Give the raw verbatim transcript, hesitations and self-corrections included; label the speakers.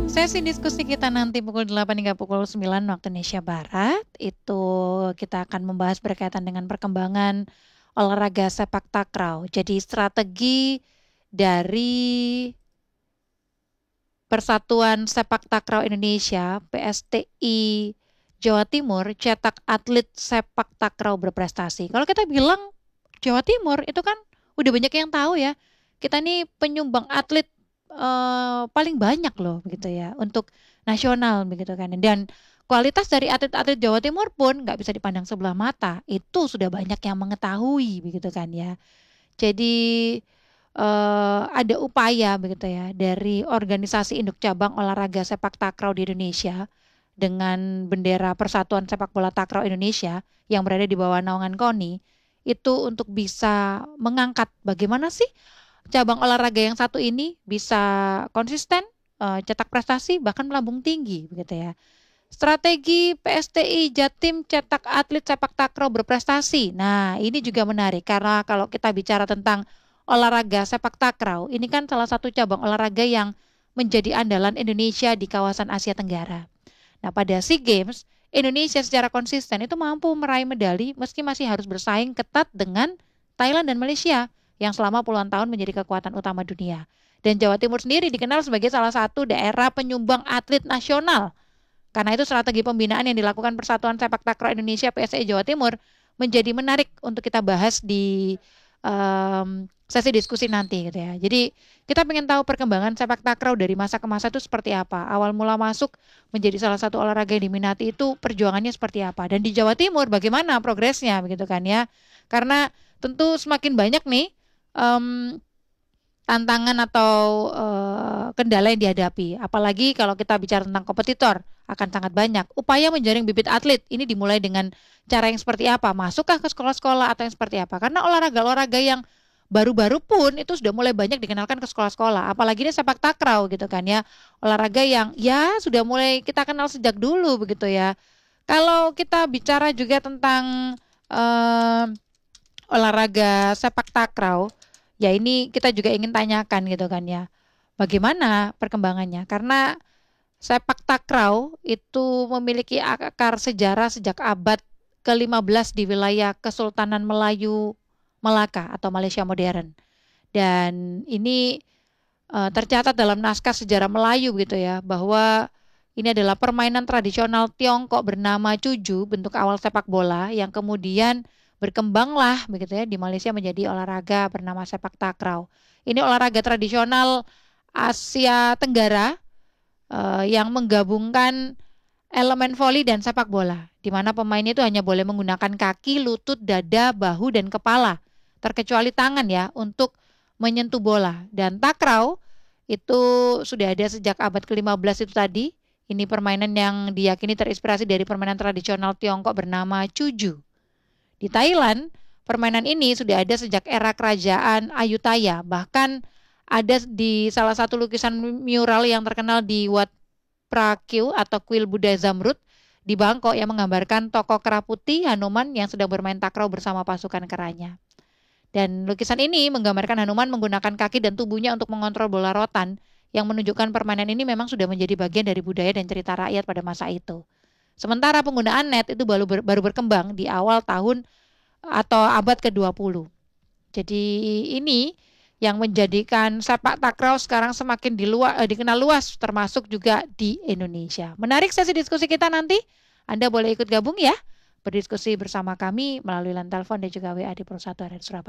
Speaker 1: Sesi diskusi kita nanti pukul delapan hingga pukul sembilan waktu Indonesia Barat, itu kita akan membahas berkaitan dengan perkembangan olahraga sepak takraw. Jadi strategi dari Persatuan Sepak Takraw Indonesia, P S T I Jawa Timur, cetak atlet sepak takraw berprestasi. Kalau kita bilang Jawa Timur itu kan udah banyak yang tahu ya. Kita nih penyumbang atlet eh, paling banyak loh begitu ya untuk nasional begitu kan. Dan kualitas dari atlet-atlet Jawa Timur pun nggak bisa dipandang sebelah mata. Itu sudah banyak yang mengetahui begitu kan ya. Jadi eh, ada upaya begitu ya dari organisasi induk cabang olahraga sepak takraw di Indonesia dengan bendera Persatuan Sepak Bola Takraw Indonesia yang berada di bawah naungan KONI itu untuk bisa mengangkat bagaimana sih cabang olahraga yang satu ini bisa konsisten, eh, cetak prestasi bahkan melambung tinggi begitu ya. Strategi P S T I Jatim cetak atlet sepak takraw berprestasi. Nah, ini juga menarik karena kalau kita bicara tentang olahraga sepak takraw, ini kan salah satu cabang olahraga yang menjadi andalan Indonesia di kawasan Asia Tenggara. Nah, pada SEA Games, Indonesia secara konsisten itu mampu meraih medali meski masih harus bersaing ketat dengan Thailand dan Malaysia yang selama puluhan tahun menjadi kekuatan utama dunia. Dan Jawa Timur sendiri dikenal sebagai salah satu daerah penyumbang atlet nasional. Karena itu strategi pembinaan yang dilakukan Persatuan Sepak Takraw Indonesia P S I Jawa Timur menjadi menarik untuk kita bahas di um, sesi diskusi nanti gitu ya. Jadi kita ingin tahu perkembangan sepak takraw dari masa ke masa itu seperti apa. Awal mula masuk menjadi salah satu olahraga yang diminati itu perjuangannya seperti apa. Dan di Jawa Timur bagaimana progresnya begitu kan ya. Karena tentu semakin banyak nih um, tantangan atau uh, kendala yang dihadapi. Apalagi kalau kita bicara tentang kompetitor akan sangat banyak. Upaya menjaring bibit atlet ini dimulai dengan cara yang seperti apa? Masukkah ke sekolah-sekolah atau yang seperti apa? Karena olahraga-olahraga yang baru-baru pun itu sudah mulai banyak dikenalkan ke sekolah-sekolah. Apalagi ini sepak takraw gitu kan ya. Olahraga yang ya sudah mulai kita kenal sejak dulu begitu ya. Kalau kita bicara juga tentang uh, olahraga sepak takraw, ya ini kita juga ingin tanyakan gitu kan ya. Bagaimana perkembangannya? Karena sepak takraw itu memiliki akar sejarah sejak abad ke lima belas di wilayah Kesultanan Melayu Melaka atau Malaysia modern. Dan ini uh, tercatat dalam naskah sejarah Melayu gitu ya, bahwa ini adalah permainan tradisional Tiongkok bernama cuju, bentuk awal sepak bola yang kemudian berkembanglah begitu ya di Malaysia menjadi olahraga bernama sepak takraw. Ini olahraga tradisional Asia Tenggara uh, yang menggabungkan elemen voli dan sepak bola, di mana pemain itu hanya boleh menggunakan kaki, lutut, dada, bahu, dan kepala, terkecuali tangan ya, untuk menyentuh bola. Dan takraw itu sudah ada sejak abad ke lima belas itu tadi. Ini permainan yang diyakini terinspirasi dari permainan tradisional Tiongkok bernama cuju. Di Thailand, permainan ini sudah ada sejak era kerajaan Ayutthaya. Bahkan ada di salah satu lukisan mural yang terkenal di Wat Prakew atau kuil Buddha Zamrud di Bangkok yang menggambarkan tokoh kera putih Hanuman yang sedang bermain takraw bersama pasukan keranya. Dan lukisan ini menggambarkan Hanuman menggunakan kaki dan tubuhnya untuk mengontrol bola rotan yang menunjukkan permainan ini memang sudah menjadi bagian dari budaya dan cerita rakyat pada masa itu. Sementara penggunaan net itu baru, ber, baru berkembang di awal tahun atau abad ke dua puluh. Jadi ini yang menjadikan sepak takraw sekarang semakin dilua, eh, dikenal luas termasuk juga di Indonesia. Menarik sesi diskusi kita nanti. Anda boleh ikut gabung ya, berdiskusi bersama kami melalui line telepon dan juga W A di Persatuan Surabaya.